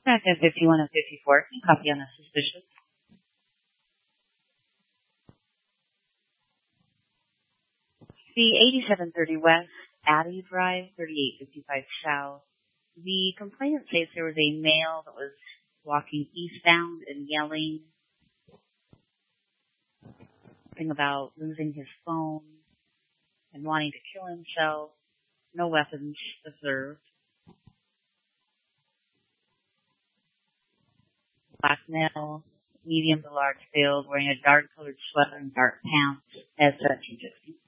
Back at 51 and 54, copy on a suspicious. The 8730 West, Addie Drive, 3855 South. The complainant states there was a male that was walking eastbound and yelling something about losing his phone and wanting to kill himself. No weapons observed. Black male, medium to large build, wearing a dark colored sweater and dark pants, as such,